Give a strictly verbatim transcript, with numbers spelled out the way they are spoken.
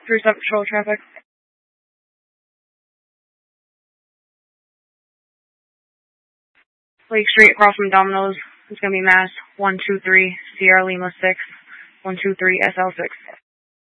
three seven patrol traffic. Lake Street across from Domino's. It's going to be Mass one two three Sierra Lima six one two three S L six.